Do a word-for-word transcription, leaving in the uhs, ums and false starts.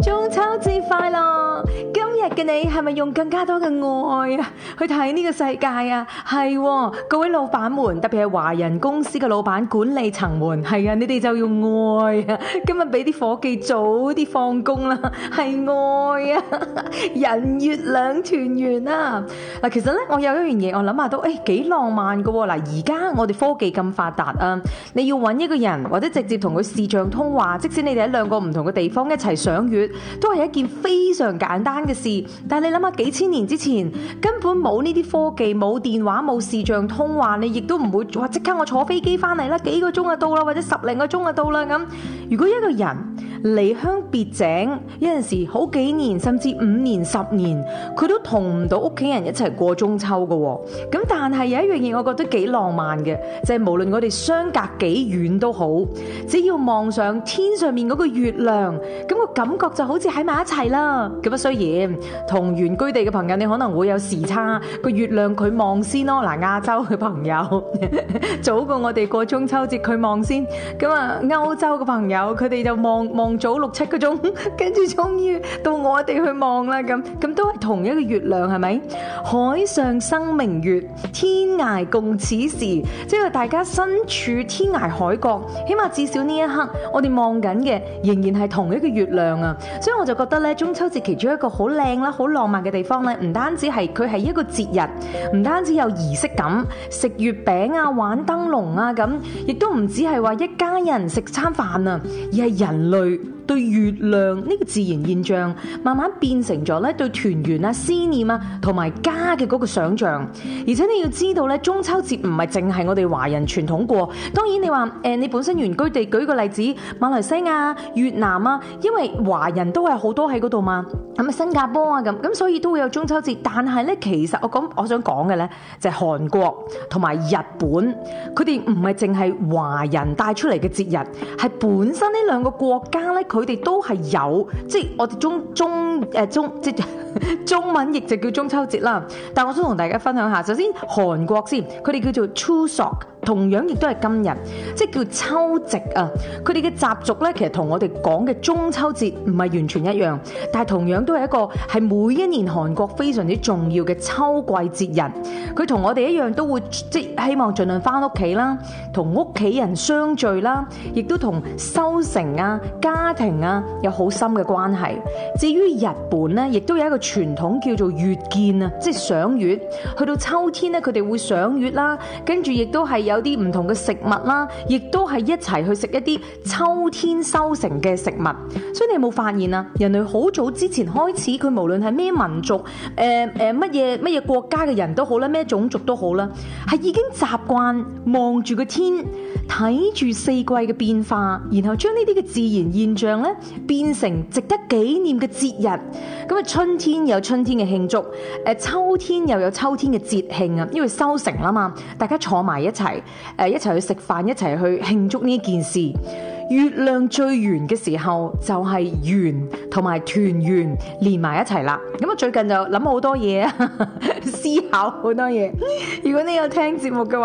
中秋節快樂！今日嘅你係咪用更加多嘅愛啊去睇呢個世界啊？係喎，各位老闆們，特別係華人公司嘅老闆管理層們，係啊，你哋就用愛啊！今日俾啲伙計早啲放工啦，係愛啊！人月兩團圓啊！嗱，其實咧，我有一樣嘢，我諗下都誒幾浪漫噶喎。嗱，而家我哋科技咁發達啊，你要揾一個人或者直接同佢視像通話，即使你哋喺兩個唔同嘅地方一齊賞月，都係一件非常簡單嘅事。但係你諗下，幾千年之前根本冇呢啲科技，冇電話，冇視像通話，你亦都唔會話即刻我坐飛機翻嚟啦，幾個鐘就到啦，或者十零個鐘就到啦咁。如果一個人離鄉別井，有陣時好幾年甚至五年十年，佢都同唔到屋企人一齊過中秋嘅喎。咁但係有一樣嘢，我覺得幾浪漫嘅，就係無論我哋相隔幾遠都好，只要望上天上面嗰個月亮，咁個感覺就好似喺埋一齊啦。咁啊，雖然同原居地嘅朋友你可能會有時差，個月亮佢望先咯。嗱，亞洲嘅朋友早過我哋過中秋節，佢望先。咁啊，歐洲嘅朋友佢哋就望望早六七個鐘，跟住終於到我哋去望啦。咁咁都係同一個月亮，係咪？海上生明月，天涯共此時。即係大家身處天涯海角，起碼至少呢一刻，我哋望緊嘅仍然係同一個月亮啊！所以我就覺得咧，中秋節其中一個好靚啦、好浪漫嘅地方咧，唔單止係佢係一個節日，唔單止有儀式感，食月餅啊、玩燈籠啊咁，亦都唔止係話一家人食餐飯啊，而係人類對月亮呢個自然現象，慢慢變成咗咧對團圓啊、思念啊同埋家嘅嗰個想像。而且你要知道咧，中秋節唔係淨係我哋華人傳統過。當然你話誒、呃，你本身原居地，舉個例子，馬來西亞、越南啊，因為華人都係好多喺嗰度嘛，咁啊新加坡啊咁，咁所以都會有中秋節。但係咧，其實我講我想講嘅咧，就係、是、韓國同埋日本，佢哋唔係淨係華人帶出嚟嘅節日，係本身呢兩個國家咧，佢哋都係有，即係我哋中中誒、呃、中即係中文譯就叫中秋節啦。但我想同大家分享下，首先韓國先，佢哋叫做 Chuseok， 同樣亦都係今日，即係叫秋夕啊。佢哋嘅習俗咧，其實同我哋講嘅中秋節唔係完全一樣，但係同樣都係一個係每一年韓國非常之重要嘅秋季節日。佢同我哋一樣都會即係希望盡量翻屋企啦，同屋企人相聚啦，亦都同收成啊、家庭啊有好深嘅關係。至於日本咧，亦都有一個傳統叫做月見啊，即係賞月。去到秋天咧，佢哋會賞月啦，跟住亦都係有啲唔同嘅食物啦，亦都係一齊去食一啲秋天收成嘅食物。所以你有冇發現啊？人類好早之前開始，佢無論係咩民族、誒誒乜嘢乜嘢國家嘅人都好啦，咩種族都好啦，係已經習慣望住個天，睇住四季嘅變化，然後將呢啲嘅自然現象咧變成值得紀念嘅節日。咁啊，春天有春天嘅慶祝，誒秋天又有秋天嘅節慶啊，因為收成啦嘛，大家坐埋一齊，誒一齊去食飯，一齊去慶祝呢件事。月亮最圓嘅時候就係圓同埋團圓連埋一齊啦。咁我最近就諗好多嘢啊，思考好多嘢。如果你有聽節目嘅話，